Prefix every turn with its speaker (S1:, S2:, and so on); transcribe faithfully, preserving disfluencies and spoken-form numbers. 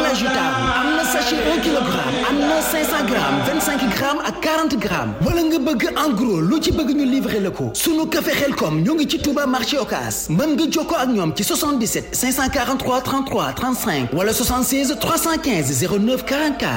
S1: emballage yu taaru am na sachet un kilogramme am na cinq cents grammes vingt-cinq grammes ak quarante grammes wala nga bëgg en gros lu ci bëgg ñu livrer la ko sunu café Xelkom ñoo ngi ci Touba marché Ocass mën nga jokkoo ak ñoom ci soixante-dix-sept cinq cent quarante-trois trente-trois trente-cinq wala soixante-seize trois cent quinze zéro neuf quarante-quatre